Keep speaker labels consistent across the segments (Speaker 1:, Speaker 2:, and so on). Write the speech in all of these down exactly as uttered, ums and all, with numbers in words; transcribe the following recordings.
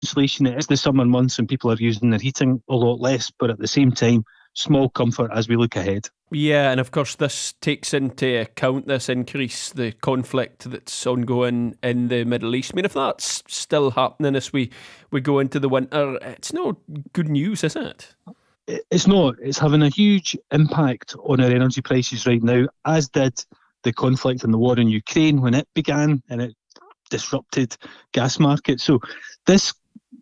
Speaker 1: insulation. It is the summer months and people are using their heating a lot less, but at the same time, small comfort as we look ahead.
Speaker 2: Yeah, and of course this takes into account this increase, the conflict that's ongoing in the Middle East. I mean, if that's still happening as we, we go into the winter, it's no good news, is it?
Speaker 1: It's not. It's having a huge impact on our energy prices right now, as did the conflict and the war in Ukraine when it began, and it disrupted gas markets. So this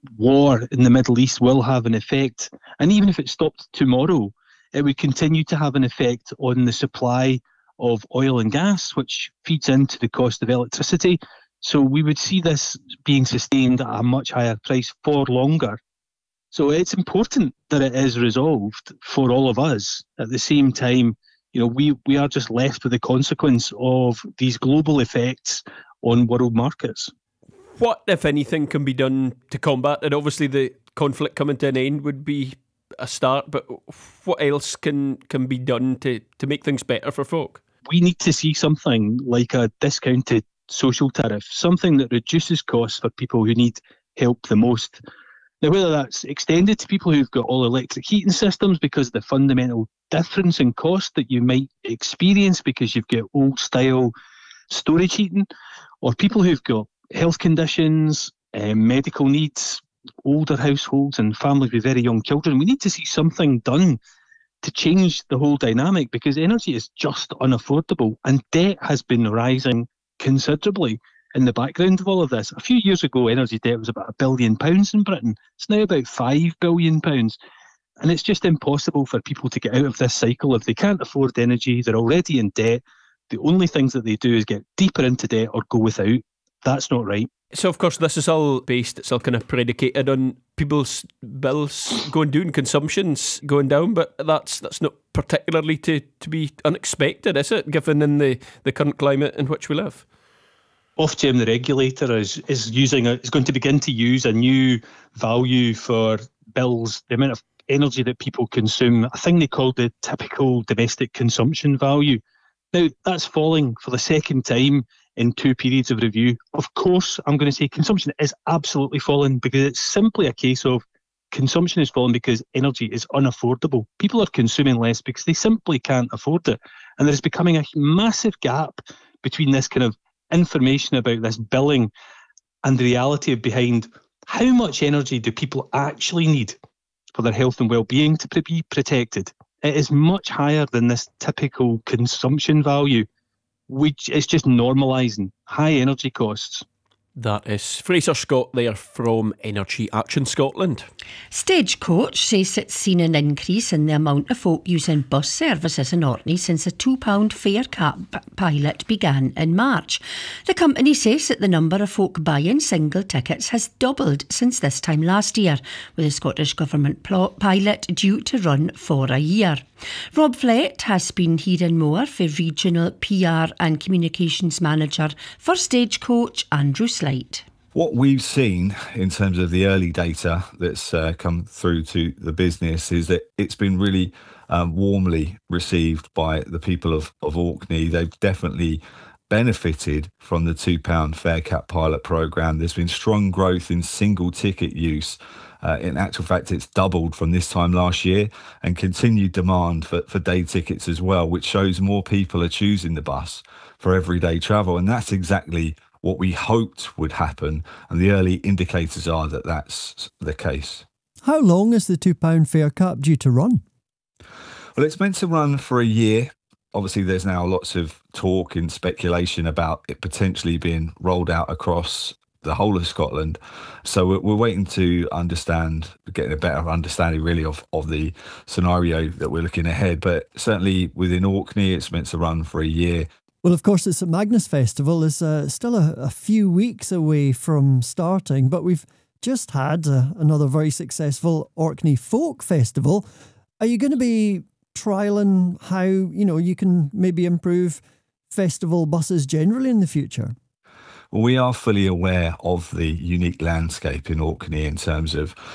Speaker 1: war in the Middle East will have an effect, and even if it stopped tomorrow, it would continue to have an effect on the supply of oil and gas, which feeds into the cost of electricity. So we would see this being sustained at a much higher price for longer. So it's important that it is resolved for all of us. At the same time, you know, we, we are just left with the consequence of these global effects on world markets.
Speaker 2: What, if anything, can be done to combat it? Obviously, the conflict coming to an end would be a start, but what else can, can be done to, to make things better for folk?
Speaker 1: We need to see something like a discounted social tariff, something that reduces costs for people who need help the most. Now, whether that's extended to people who've got all electric heating systems because of the fundamental difference in cost that you might experience because you've got old style storage heating, or people who've got health conditions, um, medical needs, older households and families with very young children. We need to see something done to change the whole dynamic, because energy is just unaffordable and debt has been rising considerably in the background of all of this. A few years ago, energy debt was about a billion pounds in Britain. It's now about five billion pounds. And it's just impossible for people to get out of this cycle. If they can't afford energy, they're already in debt. The only things that they do is get deeper into debt or go without. That's not right.
Speaker 2: So, of course, this is all based, it's all kind of predicated on people's bills going down, consumption's going down, but that's that's not particularly to, to be unexpected, is it, given in the, the current climate in which we live?
Speaker 1: Ofgem, the regulator, is is using a, is going to begin to use a new value for bills, the amount of energy that people consume, a thing they call the typical domestic consumption value. Now, that's falling for the second time in two periods of review. Of course, I'm going to say consumption is absolutely falling, because it's simply a case of consumption is falling because energy is unaffordable. People are consuming less because they simply can't afford it. And there's becoming a massive gap between this kind of information about this billing and the reality behind how much energy do people actually need for their health and well-being to be protected. It is much higher than this typical consumption value, which is just normalising high energy costs.
Speaker 2: That is Fraser Scott there from Energy Action Scotland.
Speaker 3: Stagecoach says it's seen an increase in the amount of folk using bus services in Orkney since a two pound fare cap pilot began in March. The company says that the number of folk buying single tickets has doubled since this time last year, with the Scottish Government pilot due to run for a year. Rob Flett has been hearing more for Regional P R and Communications Manager for Stagecoach, Andrew Slight.
Speaker 4: What we've seen in terms of the early data that's uh, come through to the business is that it's been really um, warmly received by the people of, of Orkney. They've definitely benefited from the two pound fare cap pilot programme. There's been strong growth in single ticket use. Uh, in actual fact, it's doubled from this time last year, and continued demand for, for day tickets as well, which shows more people are choosing the bus for everyday travel. And that's exactly what we hoped would happen. And the early indicators are that that's the case.
Speaker 5: How long is the two pound fare cap due to run?
Speaker 4: Well, it's meant to run for a year. Obviously, there's now lots of talk and speculation about it potentially being rolled out across the whole of Scotland. So we're, we're waiting to understand, getting a better understanding really of, of the scenario that we're looking ahead. But certainly within Orkney, it's meant to run for a year.
Speaker 5: Well, of course, it's at Magnus Festival. It's uh, still a, a few weeks away from starting, but we've just had uh, another very successful Orkney Folk Festival. Are you going to be trialling how, you know, you can maybe improve festival buses generally in the future?
Speaker 4: Well, we are fully aware of the unique landscape in Orkney in terms of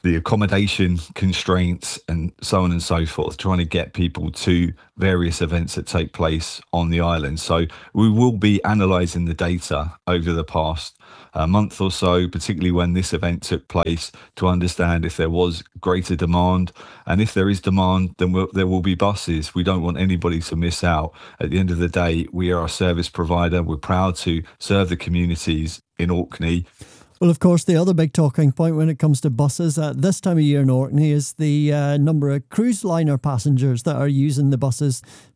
Speaker 4: the accommodation constraints and so on and so forth, trying to get people to various events that take place on the island. So we will be analysing the data over the past uh, month or so, particularly when this event took place, to understand if there was greater demand. And if there is demand, then we'll, there will be buses. We don't want anybody to miss out. At the end of the day, we are a service provider. We're proud to serve the communities in Orkney.
Speaker 5: Well, of course, the other big talking point when it comes to buses at this time of year in Orkney is the uh, number of cruise liner passengers that are using the buses